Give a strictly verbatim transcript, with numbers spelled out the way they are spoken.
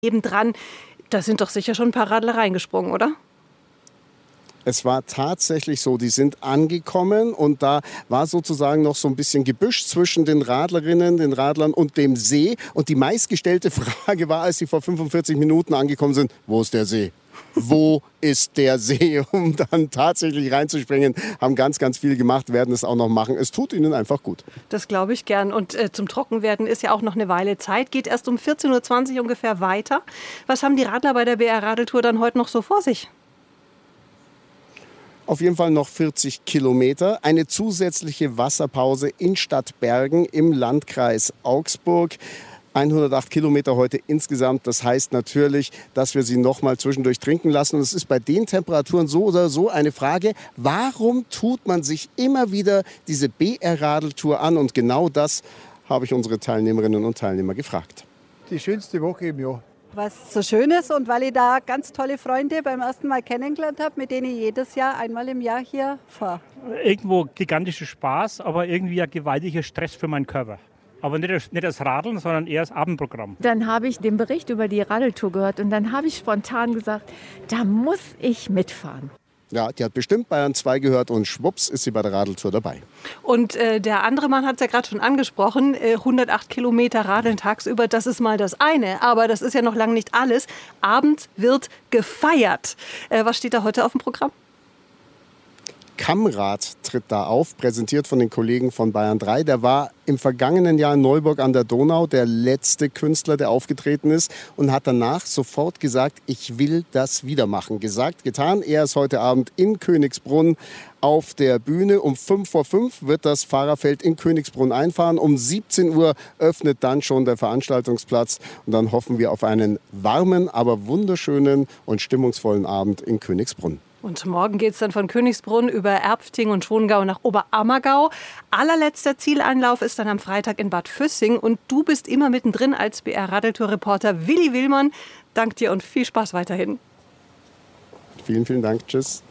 Nebendran, da sind doch sicher schon ein paar Radler reingesprungen, oder? Es war tatsächlich so, die sind angekommen und da war sozusagen noch so ein bisschen Gebüsch zwischen den Radlerinnen, den Radlern und dem See. Und die meistgestellte Frage war, als sie vor fünfundvierzig Minuten angekommen sind, wo ist der See? Wo ist der See? Um dann tatsächlich reinzuspringen, haben ganz, ganz viel gemacht, werden es auch noch machen. Es tut ihnen einfach gut. Das glaube ich gern. Und äh, zum Trockenwerden ist ja auch noch eine Weile Zeit. Geht erst um vierzehn Uhr zwanzig ungefähr weiter. Was haben die Radler bei der B R-Radeltour dann heute noch so vor sich? Auf jeden Fall noch vierzig Kilometer. Eine zusätzliche Wasserpause in Stadtbergen im Landkreis Augsburg. hundertacht Kilometer heute insgesamt. Das heißt natürlich, dass wir sie noch mal zwischendurch trinken lassen. Und es ist bei den Temperaturen so oder so eine Frage, warum tut man sich immer wieder diese B R-Radeltour an? Und genau das habe ich unsere Teilnehmerinnen und Teilnehmer gefragt. Die schönste Woche im Jahr. Was so schön ist und weil ich da ganz tolle Freunde beim ersten Mal kennengelernt habe, mit denen ich jedes Jahr einmal im Jahr hier fahre. Irgendwo gigantischer Spaß, aber irgendwie ein gewaltiger Stress für meinen Körper. Aber nicht das, nicht das Radeln, sondern eher das Abendprogramm. Dann habe ich den Bericht über die Radeltour gehört und dann habe ich spontan gesagt, da muss ich mitfahren. Ja, die hat bestimmt Bayern zwei gehört und schwupps ist sie bei der Radeltour dabei. Und äh, der andere Mann hat es ja gerade schon angesprochen, äh, hundertacht Kilometer Radeln tagsüber, das ist mal das eine. Aber das ist ja noch lange nicht alles. Abends wird gefeiert. Äh, was steht da heute auf dem Programm? Kammrad tritt da auf, präsentiert von den Kollegen von Bayern drei. Der war im vergangenen Jahr in Neuburg an der Donau der letzte Künstler, der aufgetreten ist und hat danach sofort gesagt, ich will das wieder machen. Gesagt, getan. Er ist heute Abend in Königsbrunn auf der Bühne. Um fünf vor fünf wird das Fahrerfeld in Königsbrunn einfahren. Um siebzehn Uhr öffnet dann schon der Veranstaltungsplatz. Und dann hoffen wir auf einen warmen, aber wunderschönen und stimmungsvollen Abend in Königsbrunn. Und morgen geht es dann von Königsbrunn über Erpfting und Schongau nach Oberammergau. Allerletzter Zieleinlauf ist dann am Freitag in Bad Füssing. Und du bist immer mittendrin als B R-Radeltour-Reporter Willi Willmann. Dank dir und viel Spaß weiterhin. Vielen, vielen Dank. Tschüss.